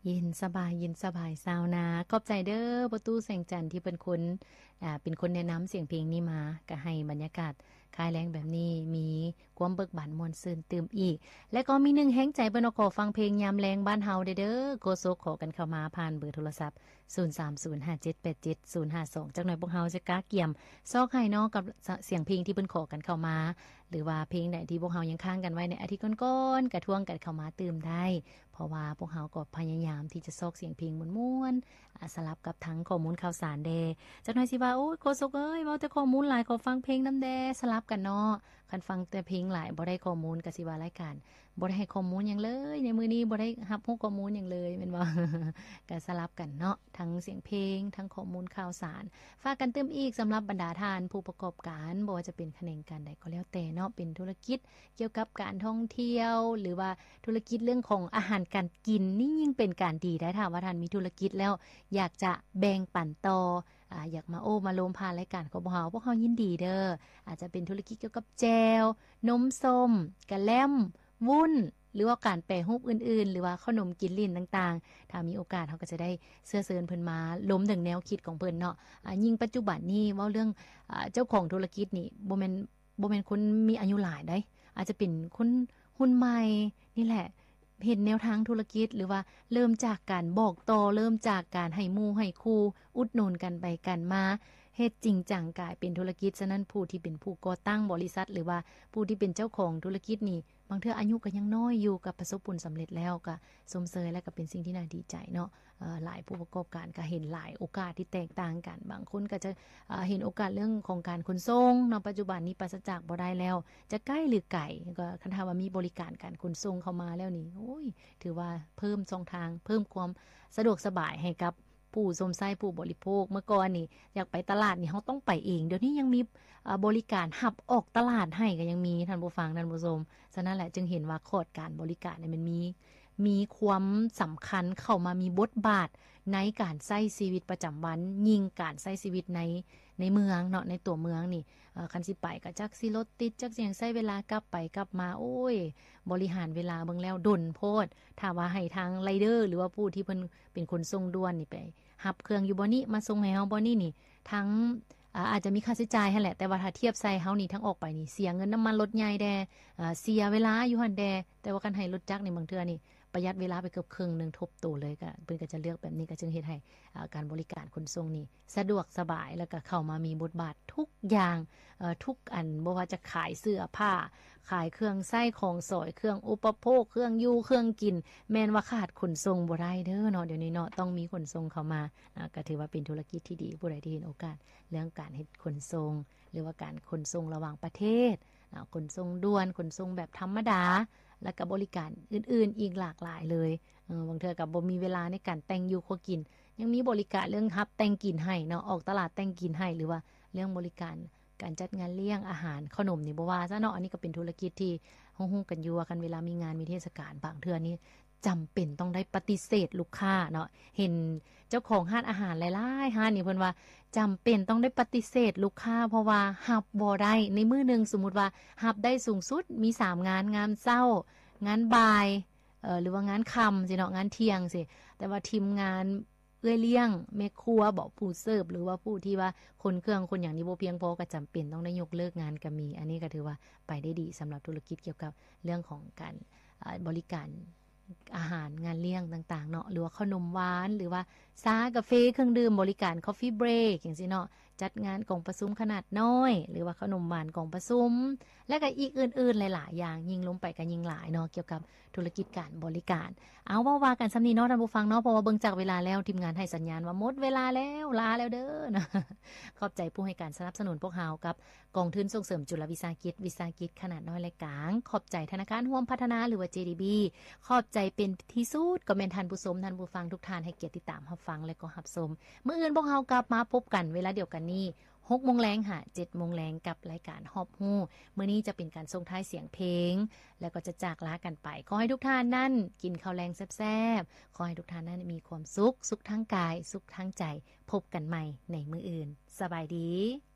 ยินสบายยินสบายซาวนาขอบใจเด้อประตูแสงจันทร์ที่เป็นคนแนะนำเสียงเพลงนี้มาก็ให้บรรยากาศคลายแรงแบบนี้มีความเบิกบานมวลซื่นตื่มอีกและก็มีหนึ่งแห้งใจเบิ่นขอฟังเพลงยามแรงบ้านเฮาเด้อโกโซขอกันเข้ามาผ่านเบอร์โทรศัพท์0305787052จักหน่อยพวกเฮาจะกะเกี่ยมซอกให้เนาะกับเสียงเพลงที่เพิ่นขอกันเข้ามาหรือว่าเพลงใดที่พวกเฮายังค้างกันไว้ในอาทิตย์ก่อนๆกระท่วงกันเข้ามาตื่มได้เพราะว่าพวกเฮาก็พยายามที่จะซอกเสียงเพลงม่วนๆสลับกับทั้งข้อมูลข่าวสารแดจักหน่อยสิว่าโอ้ยโกซกเอ้ยเว้าแต่ข้อมูลหลายขอฟังเพลงนำแดสลับกันเนาะคันฟังแต่เพลงหลายบ่ได้ข้อมูลก็สิว่ารายการบ่ได้ให้ข้อมูลหยังเลยในมื้อนี้บ่ได้รับรู้ข้อมูลหยังเลยแม่นบ่ ก็สลับกันเนาะทั้งเสียงเพลงทั้งข้อมูลข่าวสารฝากกันเติมอีกสำหรับบรรดาทานผู้ประกอบการบ่ว่าจะเป็นแขนงการใดก็แล้วแต่เนาะเป็นธุรกิจเกี่ยวกับการท่องเที่ยวหรือว่าธุรกิจเรื่องของอาหารการกินนี่ยิ่งเป็นการดีได้ถ้าว่าท่านมีธุรกิจแล้วอยากจะแบ่งปันต่ออยากมามาโลมผ่านรายการของพวกเฮายินดีเด้ออาจจะเป็นธุรกิจเกี่ยวกับแจวนมส้มกะแล่มวุ้นหรือว่าการแปรรูปอื่นๆหรือว่าขนมกินลิ้นต่างๆถ้ามีโอกาสเฮาก็จะได้เสื้อเชิญเพิ่นมาล้มถึงแนวคิดของเพิ่นเนาะยิ่งปัจจุบันนี้เว้าเรื่องเจ้าของธุรกิจนี่บ่แม่นคนมีอายุหลายได้อาจจะเป็นคนรุ่นใหม่นี่แหละเห็นแนวทางธุรกิจหรือว่าเริ่มจากการบอกต่อเริ่มจากการให้หมู่ให้คู่อุดหนุนกันไปกันมาเฮ็ดจริงจังกลายเป็นธุรกิจฉะนั้นผู้ที่เป็นผู้ก่อตั้งบริษัทหรือว่าผู้ที่เป็นเจ้าของธุรกิจนี่บางเทื่ออายุก็ยังน้อยอยู่กับประสบผลสำเร็จแล้วก็สมเสยและก็เป็นสิ่งที่น่าดีใจเนาะหลายผู้ประกอบการก็เห็นหลายโอกาสที่แตกต่างกันบางคนก็จะเห็นโอกาสเรื่องของการขนส่งเนาะปัจจุบันนี้ปราศจากบ่ได้แล้วจะใกล้หรือไกลก็คันถ้าว่ามีบริการการขนส่งเข้ามาแล้วนี่โอ้ยถือว่าเพิ่มช่องทางเพิ่มความสะดวกสบายให้กับผู้สมใช้ผู้บริโภคเมื่อก่อนนี่อยากไปตลาดนี่เฮาต้องไปเองเดี๋ยวนี้ยังมีบริการหับออกตลาดให้ก็ยังมีท่านผู้ฟังท่านผู้ชมฉะนั้นแหละจึงเห็นว่าโครงการบริการเนี่ยมันมีความสำคัญเข้ามามีบทบาทในการใช้ชีวิตประจำวันยิ่งการใช้ชีวิตในเมืองเนาะในตัวเมืองนี่คันสิไปก็จักสิรถติดจักสิหยังใช้เวลากลับไปกลับมาโอ้ยบริหารเวลาเบิ่งแล้วดนโพดถ้าว่าให้ทางไรเดอร์หรือว่าผู้ที่เพิ่นเป็นคนส่งด่วนนี่ไปรับเครื่องอยู่บ่นี้มาส่งให้เฮาบ่นี้นี่ทั้งอาจจะมีค่าใช้จ่ายหั่นแหละแต่ว่าถ้าเทียบใส่เฮานี่ทั้งออกไปนี่เสียเงินน้ำมันรถใหญ่แดเสียเวลาอยู่หั่นแดแต่ว่าคันให้รถจักรนี่บางเทื่อนี่ประหยัดเวลาไปเกือบครึ่งนึงทบโตเลยก็เพิ่นก็จะเลือกแบบนี้ก็จึงเฮ็ดให้การบริการขนส่งนี่สะดวกสบายแล้วก็เข้ามามีบทบาททุกอย่างทุกอันบ่ว่าจะขายเสื้อผ้าขายเครื่องใช้ของสอยเครื่องอุปโภคเครื่องอยู่เครื่องกินแม้นว่าขาดขนส่งบ่ได้เด้อเนาะเดี๋ยวนี้เนาะต้องมีขนส่งเข้ามาก็ถือว่าเป็นธุรกิจที่ดีผู้ใดที่เห็นโอกาสเรื่องการเฮ็ดขนส่งหรือว่าการขนส่งระหว่างประเทศขนส่งด่วนขนส่งแบบธรรมดาแล้วก็บริการอื่นๆอีกหลากหลายเลยบางเทื่อก็บ่มีเวลาในการแต่งอยู่ครัวกินยังมีบริการเรื่องรับแต่งกินให้เนาะออกตลาดแต่งกินให้หรือว่าเรื่องบริการการจัดงานเลี้ยงอาหารขนมนี่บ่ว่าซะเนาะอันนี้ก็เป็นธุรกิจที่ฮู้ๆกันอยู่ว่าคันเวลามีงานมีเทศกาลบางเทื่อนี้จำเป็นต้องได้ปฏิเสธลูกค้าเนาะเห็นเจ้าของร้านอาหารหลายๆร้านนี่เพิ่นว่าจำเป็นต้องได้ปฏิเสธลูกค้าเพราะว่ารับบ่ได้ในมื้อนึงสมมุติว่ารับได้สูงสุดมี3งานงานเช้างานบ่ายหรือว่างานค่ำสิเนาะงานเที่ยงสิแต่ว่าทีมงานเอื้อยเลี้ยงแม่ครัวบอกผู้เสิร์ฟหรือว่าผู้ที่ว่าคนเครื่องคนอย่างนี้บ่เพียงพอก็จำเป็นต้องได้ยกเลิกงานก็มีอันนี้ก็ถือว่าไปได้ดีสำหรับธุรกิจเกี่ยวกับเรื่องของการบริการอาหารงานเลี้ยงต่างๆเนาะหรือว่าขนมหวานหรือว่าชากาแฟเครื่องดื่มบริการ Coffee Break อย่างซี่เนาะจัดงานกล่องประชุมขนาดน้อยหรือว่าขนมหวานกล่องประชุมและก็อีกอื่นๆหลายๆอย่างยิ่งลงไปก็ยิ่งหลายเนาะเกี่ยวกับธุรกิจการบริการเอาว่ากันซำนี้เนาะท่านผู้ฟังเนาะเพราะว่าเบิ่งจากเวลาแล้วทีมงานให้สัญญาณว่าหมดเวลาแล้วลาแล้วเด้อนะขอบใจผู้ให้การสนับสนุนพวกเฮากับกองทุนส่งเสริมจุลวิสาหกิจขนาดน้อยและกลางขอบใจธนาคารร่วมพัฒนาหรือว่า JDB ขอบใจเป็นที่สุดก็แม่นท่านผู้ชมท่านผู้ฟังทุกท่านให้เกียรติติดตามรับฟังและก็รับชมมื้ออื่นพวกเฮากลับมาพบกันเวลาเดียวกันนี้ 6:00 นค่ะ 7:00 นกับรายการฮอบฮู้มื้อนี้จะเป็นการส่งท้ายเสียงเพลงแล้วก็จะจากลากันไปขอให้ทุกท่านนั้นกินข้าวแรงแซ่บๆขอให้ทุกท่านนั้นมีความสุขทั้งกายสุขทั้งใจพบกันใหม่ในมื้ออื่นสบายดี